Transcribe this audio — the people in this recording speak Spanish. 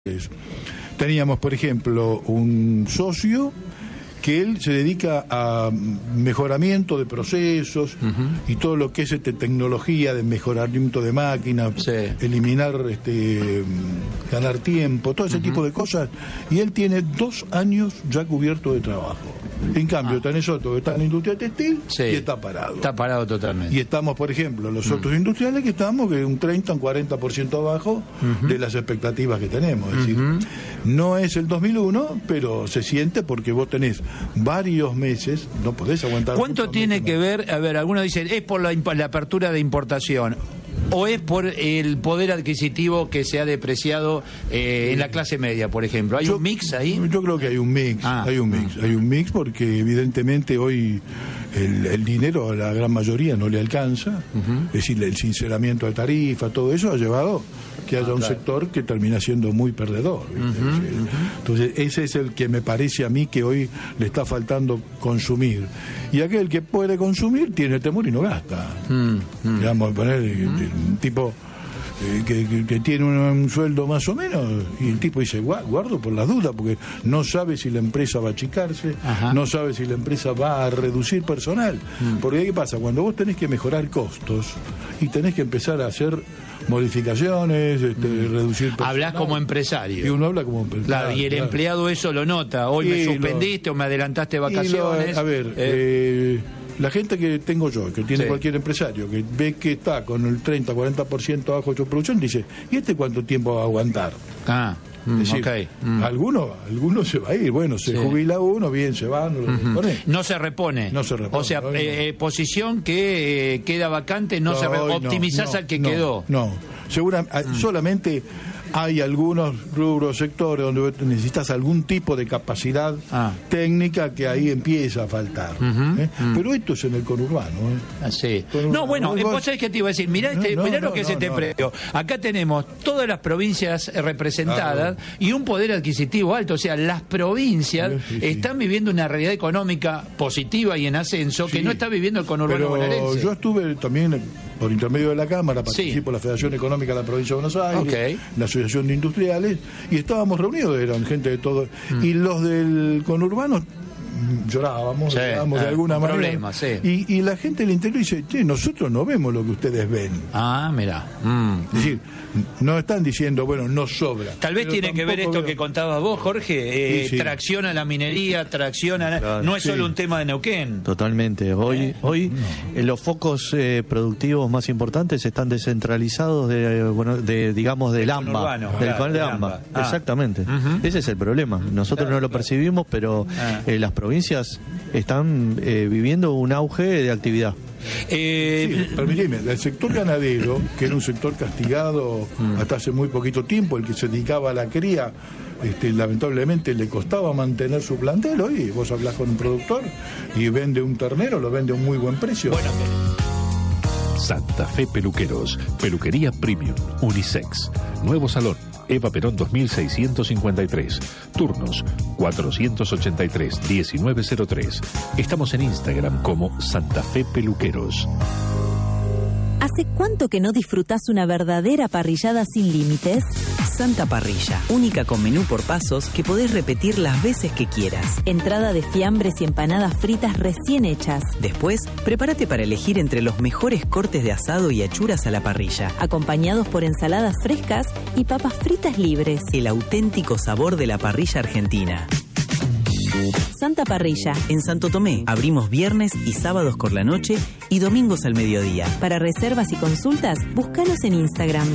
Teníamos, por ejemplo, un socio que él se dedica a mejoramiento de procesos y todo lo que es tecnología de mejoramiento de máquinas, eliminar, ganar tiempo, todo ese tipo de cosas, y él tiene 2 años ya cubierto de trabajo. En cambio, tenés otro que está en la industria textil y está parado. Está parado totalmente. Y estamos, por ejemplo, los otros industriales que estamos que un 30, un 40% abajo de las expectativas que tenemos. Es decir, no es el 2001, pero se siente porque vos tenés varios meses, no podés aguantar. ¿Cuánto tiene que ver? A ver, algunos dicen, es por la apertura de importación, o es por el poder adquisitivo que se ha depreciado en la clase media, por ejemplo. ¿Hay un mix ahí? Yo creo que hay un mix, hay un mix porque evidentemente hoy el dinero a la gran mayoría no le alcanza, es decir, el sinceramiento de tarifa, todo eso ha llevado que haya un sector que termina siendo muy perdedor. Entonces ese es el que me parece a mí que hoy le está faltando consumir, y aquel que puede consumir tiene temor y no gasta. Digamos, poner un tipo que tiene un sueldo más o menos, y el tipo dice guardo por las dudas, porque no sabe si la empresa va a achicarse, no sabe si la empresa va a reducir personal, porque ¿qué pasa? Cuando vos tenés que mejorar costos y tenés que empezar a hacer modificaciones, reducir personal. Hablas como empresario. Y uno habla como empresario. Claro, y el empleado eso lo nota. Hoy me suspendiste o me adelantaste vacaciones. A ver, la gente que tengo yo, que tiene cualquier empresario, que ve que está con el 30-40% abajo de su producción, dice, ¿y cuánto tiempo va a aguantar? Es decir, alguno se va a ir, bueno, se jubila uno, bien, se va, no se repone. O sea, posición que queda vacante, optimizás al que quedó. No, solamente hay algunos rubros, sectores donde necesitas algún tipo de capacidad técnica que ahí empieza a faltar. Pero esto es en el conurbano. No, bueno, vos sabés que te iba a decir, mirá lo que se te precio. Acá tenemos todas las provincias representadas y un poder adquisitivo alto. O sea, las provincias están viviendo una realidad económica positiva y en ascenso que no está viviendo el conurbano bonaerense. Yo estuve también por intermedio de la Cámara, participo en la Federación Económica de la Provincia de Buenos Aires, la Asociación de Industriales, y estábamos reunidos, eran gente de todo, y los del conurbano llorábamos de alguna manera, y la gente del interior dice, nosotros no vemos lo que ustedes ven. Mirá. Es decir, no están diciendo, bueno, no sobra. Tal vez tiene que ver esto que contabas vos, Jorge, tracciona la minería, no es solo un tema de Neuquén. Totalmente. Hoy los focos productivos más importantes están descentralizados digamos, del AMBA, del canal de AMBA. Exactamente. Ese es el problema. Nosotros no lo percibimos, pero las provincias están viviendo un auge de actividad. Permíteme, el sector ganadero, que era un sector castigado hasta hace muy poquito tiempo, el que se dedicaba a la cría, lamentablemente le costaba mantener su plantel. Hoy vos hablás con un productor y vende un ternero, lo vende a un muy buen precio. Santa Fe Peluqueros, peluquería premium, unisex, nuevo salón, Eva Perón 2653, turnos 483-1903. Estamos en Instagram como Santa Fe Peluqueros. ¿Hace cuánto que no disfrutás una verdadera parrillada sin límites? Santa Parrilla, única con menú por pasos que podés repetir las veces que quieras. Entrada de fiambres y empanadas fritas recién hechas. Después, prepárate para elegir entre los mejores cortes de asado y achuras a la parrilla, acompañados por ensaladas frescas y papas fritas libres. El auténtico sabor de la parrilla argentina. Santa Parrilla. En Santo Tomé, abrimos viernes y sábados por la noche y domingos al mediodía. Para reservas y consultas, búscanos en Instagram.